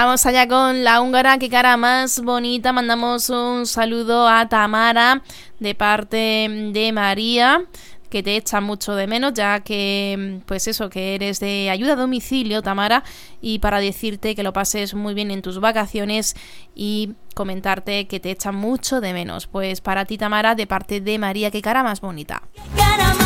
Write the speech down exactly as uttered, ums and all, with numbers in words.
Vamos allá con la húngara, qué cara más bonita. Mandamos un saludo a Tamara de parte de María, que te echa mucho de menos, ya que, pues eso, que eres de ayuda a domicilio, Tamara, y para decirte que lo pases muy bien en tus vacaciones y comentarte que te echa mucho de menos. Pues para ti, Tamara, de parte de María, qué cara más bonita.